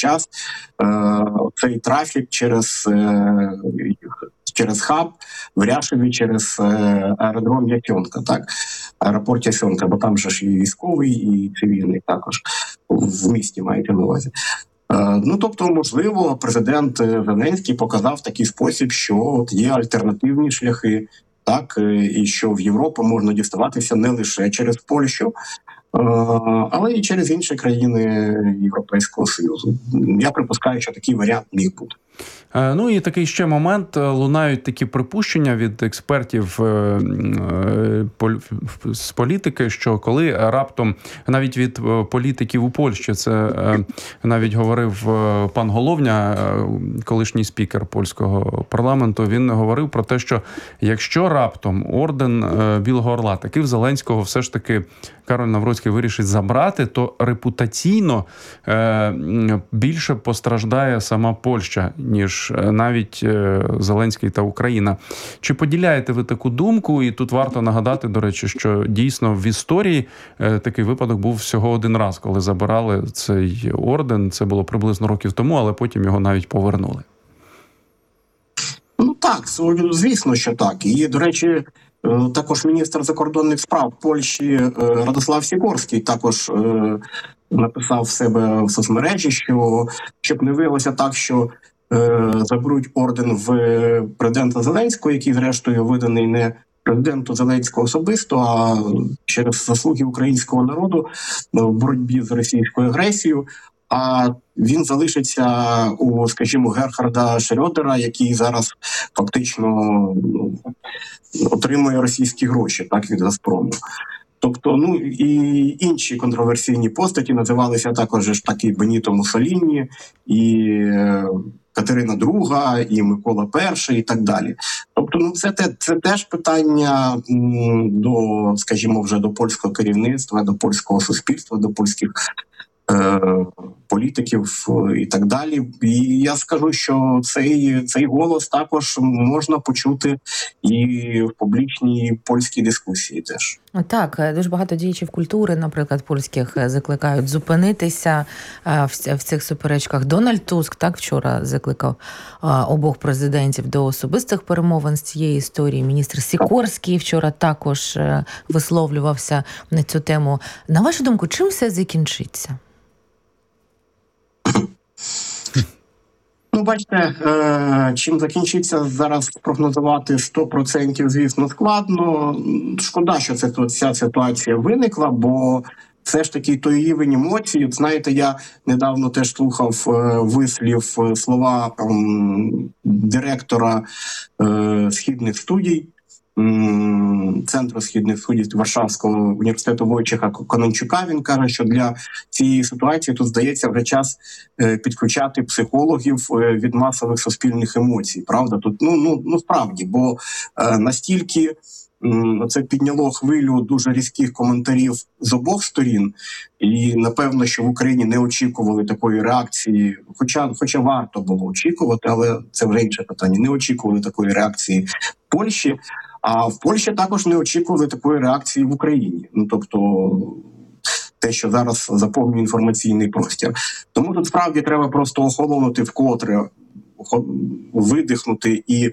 час цей трафік через хаб в Ряшеві, через аеродром Ясьонка, так, аеропорт Ясьонка, бо там же ж і військовий, і цивільний також в місті маєте на увазі. Тобто, можливо, президент Зеленський показав в такий спосіб, що є альтернативні шляхи, так, і що в Європу можна діставатися не лише через Польщу, але і через інші країни Європейського Союзу. Я припускаю, що такий варіант міг бути. І такий ще момент. Лунають такі припущення від експертів з політики, що коли раптом, навіть від політиків у Польщі, це навіть говорив пан Головня, колишній спікер польського парламенту, він говорив про те, що якщо раптом орден Білого Орла таки в Зеленського все ж таки Кароль Навроцький вирішить забрати, то репутаційно більше постраждає сама Польща, ніж навіть Зеленський та Україна. Чи поділяєте ви таку думку? І тут варто нагадати, до речі, що дійсно в історії такий випадок був всього один раз, коли забирали цей орден. Це було приблизно років тому, але потім його навіть повернули. Так, звісно, що так. І, до речі, також міністр закордонних справ Польщі Радослав Сікорський також написав в себе в соцмережі, що щоб не виявилося так, що заберуть орден в президента Зеленського, який, зрештою, виданий не президенту Зеленського особисто, а через заслуги українського народу в боротьбі з російською агресією, а він залишиться у, скажімо, Герхарда Шрьодера, який зараз фактично отримує російські гроші, так, від Газпрому. Тобто, і інші контроверсійні постаті називалися також такі Беніто Муссоліні, і Катерина II, і Микола І, і так далі. Тобто, це теж питання до, скажімо, вже до польського керівництва, до польського суспільства, до польських політиків і так далі. І я скажу, що цей голос також можна почути і в публічній польській дискусії теж. Так, дуже багато діячів культури, наприклад, польських, закликають зупинитися в цих суперечках. Дональд Туск так вчора закликав обох президентів до особистих перемовин з цієї історії. Міністр Сікорський вчора також висловлювався на цю тему. На вашу думку, чим все закінчиться? Бачите, чим закінчиться зараз прогнозувати 100%, звісно, складно. Шкода, що ця ситуація виникла, бо все ж таки той рівень емоцій. Знаєте, я недавно теж слухав слова директора східних студій, Центру східних студій Варшавського університету Войчеха Конончука. Він каже, що для цієї ситуації тут, здається, вже час підключати психологів від масових суспільних емоцій. Правда? Тут, справді, бо настільки це підняло хвилю дуже різких коментарів з обох сторін, і напевно, що в Україні не очікували такої реакції, хоча варто було очікувати, але це вже інше питання, не очікували такої реакції в Польщі, а в Польщі також не очікували такої реакції в Україні. Тобто те, що зараз заповнює інформаційний простір. Тому тут справді треба просто охолонути вкотре, видихнути і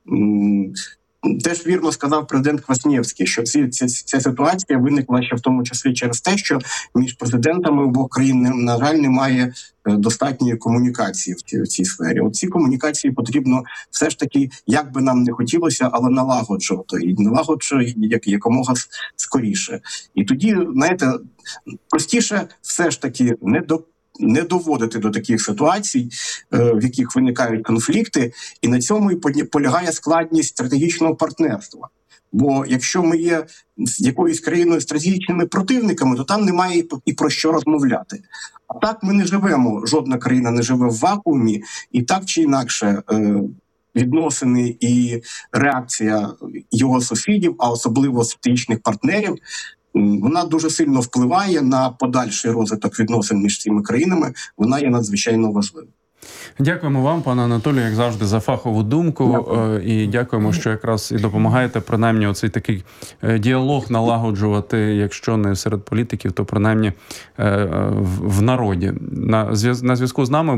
теж вірно сказав президент Кваснєвський, що ця ситуація виникла ще в тому числі через те, що між президентами обох країн, на жаль, немає достатньої комунікації в цій сфері. Ці комунікації потрібно все ж таки, як би нам не хотілося, але налагоджувати. І налагоджувати якомога скоріше. І тоді, знаєте, простіше все ж таки не доводити до таких ситуацій, в яких виникають конфлікти, і на цьому і полягає складність стратегічного партнерства. Бо якщо ми є з якоюсь країною стратегічними противниками, то там немає і про що розмовляти. А так ми не живемо, жодна країна не живе в вакуумі, і так чи інакше відносини і реакція його сусідів, а особливо стратегічних партнерів, вона дуже сильно впливає на подальший розвиток відносин між цими країнами, вона є надзвичайно важливою. Дякуємо вам, пане Анатолію, як завжди, за фахову думку. Дякую. І дякуємо, що якраз і допомагаєте, принаймні, оцей такий діалог налагоджувати, якщо не серед політиків, то принаймні в народі. На зв'язку з нами